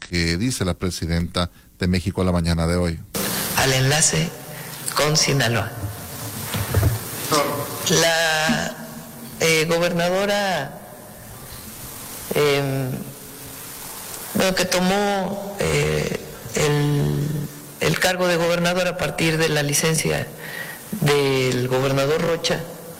que dice la presidenta de México a la mañana de hoy. Al enlace con Sinaloa. La gobernadora que tomó el cargo de gobernadora a partir de la licencia del gobernador Rocha,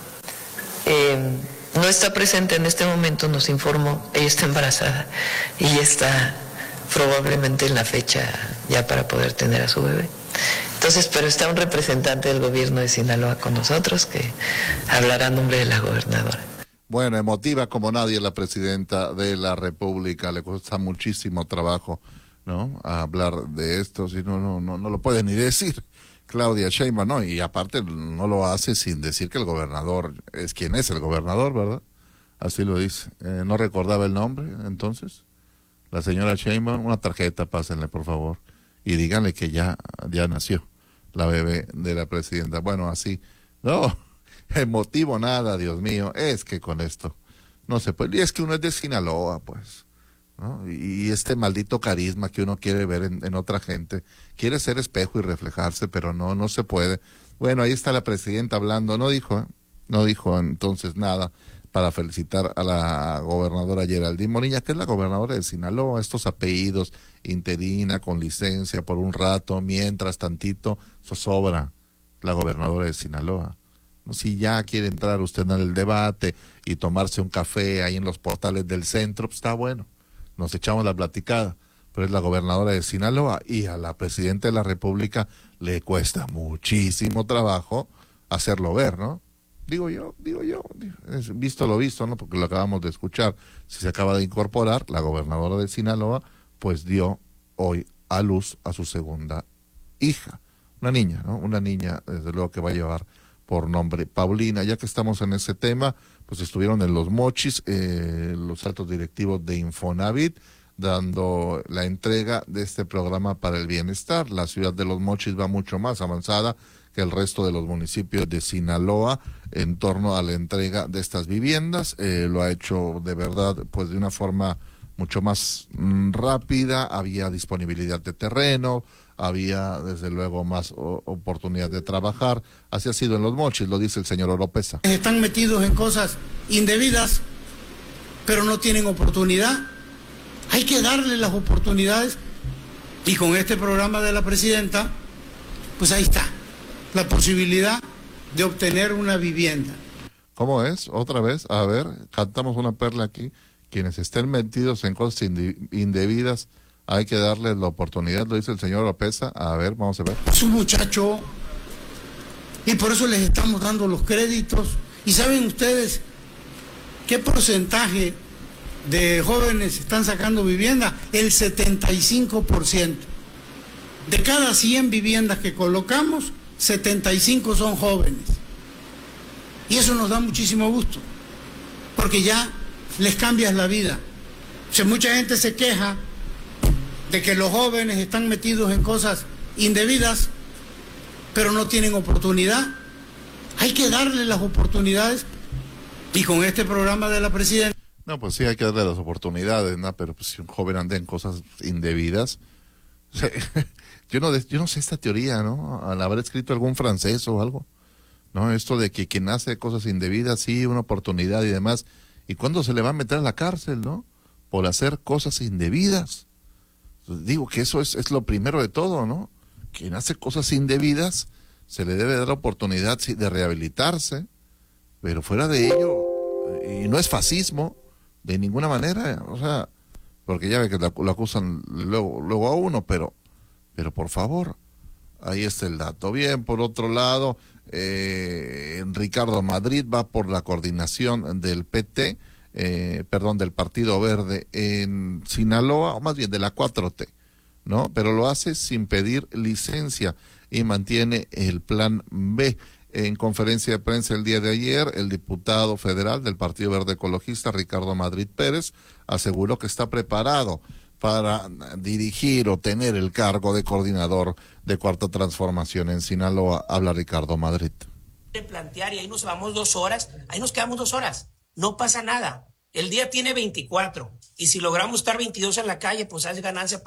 no está presente en este momento, nos informó, ella está embarazada y está probablemente en la fecha ya para poder tener a su bebé. Entonces, pero está un representante del gobierno de Sinaloa con nosotros que hablará a nombre de la gobernadora. Bueno, emotiva como nadie la presidenta de la República, le cuesta muchísimo trabajo, ¿no?, a hablar de esto, si no lo puede ni decir Claudia Sheinbaum, ¿no? Y aparte no lo hace sin decir que el gobernador es quien es el gobernador, ¿verdad? Así lo dice. ¿No recordaba el nombre entonces? La señora Sheinbaum, una tarjeta, pásenle por favor, y díganle que ya nació la bebé de la presidenta. Bueno, así, no, emotivo nada, Dios mío, es que con esto no se puede, y es que uno es de Sinaloa, pues, ¿no? Y este maldito carisma que uno quiere ver en otra gente, quiere ser espejo y reflejarse, pero no se puede. Bueno, ahí está la presidenta hablando, no dijo entonces nada para felicitar a la gobernadora Geraldine Moriña, que es la gobernadora de Sinaloa. Estos apellidos, interina, con licencia por un rato, mientras tantito, zozobra la gobernadora de Sinaloa. Si ya quiere entrar usted en el debate y tomarse un café ahí en los portales del centro, pues está bueno, nos echamos la platicada, pero es la gobernadora de Sinaloa y a la presidenta de la República le cuesta muchísimo trabajo hacerlo ver, ¿no? Digo yo, visto lo visto, ¿no? Porque lo acabamos de escuchar, si se acaba de incorporar, la gobernadora de Sinaloa, pues dio hoy a luz a su segunda hija, una niña, ¿no? Una niña, desde luego, que va a llevar por nombre Paulina. Ya que estamos en ese tema, pues estuvieron en Los Mochis los altos directivos de Infonavit dando la entrega de este programa para el bienestar. La ciudad de Los Mochis va mucho más avanzada que el resto de los municipios de Sinaloa en torno a la entrega de estas viviendas. Lo ha hecho de verdad, pues de una forma mucho más rápida, había disponibilidad de terreno, había desde luego más oportunidad de trabajar. Así ha sido en Los Mochis, lo dice el señor Oropesa. Están metidos en cosas indebidas, pero no tienen oportunidad. Hay que darle las oportunidades, y con este programa de la presidenta, pues ahí está la posibilidad de obtener una vivienda. ¿Cómo es? Otra vez, a ver, cantamos una perla aquí. Quienes estén metidos en cosas indebidas, hay que darles la oportunidad, lo dice el señor Oropesa. A ver, vamos a ver. Es un muchacho, y por eso les estamos dando los créditos. ¿Y saben ustedes qué porcentaje de jóvenes están sacando vivienda? El 75%. De cada 100 viviendas que colocamos, 75 son jóvenes. Y eso nos da muchísimo gusto, porque ya les cambias la vida. O sea, mucha gente se queja de que los jóvenes están metidos en cosas indebidas, pero no tienen oportunidad. Hay que darle las oportunidades, y con este programa de la presidenta. No, pues sí, hay que darle las oportunidades, ¿no? Pero pues si un joven anda en cosas indebidas, o sea, yo no sé esta teoría, ¿no? Al haber escrito algún francés o algo, ¿no? Esto de que quien hace cosas indebidas, sí, una oportunidad y demás. ¿Y cuándo se le va a meter a la cárcel, no? Por hacer cosas indebidas. Entonces, digo que eso es lo primero de todo, ¿no? Quien hace cosas indebidas se le debe dar la oportunidad, sí, de rehabilitarse, pero fuera de ello, y no es fascismo de ninguna manera, o sea, porque ya ve que lo acusan luego a uno, pero por favor, ahí está el dato. Bien, por otro lado, Ricardo Madrid va por la coordinación del PT, del Partido Verde en Sinaloa, o más bien de la 4T, ¿no? Pero lo hace sin pedir licencia y mantiene el plan B. En conferencia de prensa el día de ayer, el diputado federal del Partido Verde Ecologista, Ricardo Madrid Pérez, aseguró que está preparado para dirigir o tener el cargo de coordinador de Cuarta Transformación en Sinaloa. Habla Ricardo Madrid. Plantear, y ahí nos vamos 2 horas, ahí nos quedamos 2 horas, no pasa nada. El día tiene 24, y si logramos estar 22 en la calle, pues es ganancia.